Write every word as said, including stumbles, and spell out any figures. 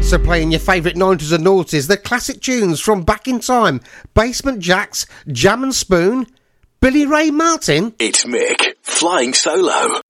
So playing your favourite nineties and noughties, the classic tunes from back in time. Basement Jaxx, Jam and Spoon, Billy Ray Martin. It's Mick, flying solo.